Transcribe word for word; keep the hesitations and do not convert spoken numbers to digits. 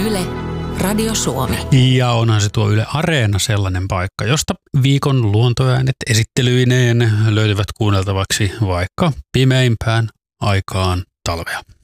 Yle, Radio Suomi. Ja onhan se tuo Yle Areena sellainen paikka, josta viikon luontoäänet esittelyineen löytyvät kuunneltavaksi vaikka pimeimpään aikaan talvea.